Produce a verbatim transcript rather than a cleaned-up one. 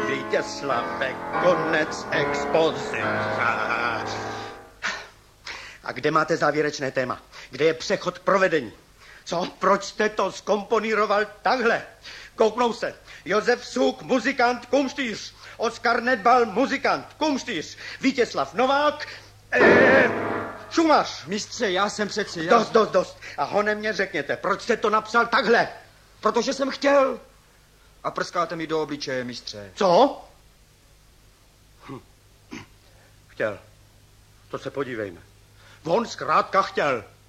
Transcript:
Vítězslave, konec expozice. A kde máte závěrečné téma? Kde je přechod k provedení? Co? Proč jste to zkomponíroval takhle? Kouknou se. Josef Suk, muzikant, kumštýř. Oskar Nedbal, muzikant, kumštýř. Vítězslav Novák, eh, šumař. Mistře, já jsem přeci... Já... Dost, dost, dost. A honem mě řekněte, proč jste to napsal takhle? Protože jsem chtěl. A prskáte mi do obličeje, mistře. Co? Hm. Chtěl. To se podívejme. On zkrátka chtěl.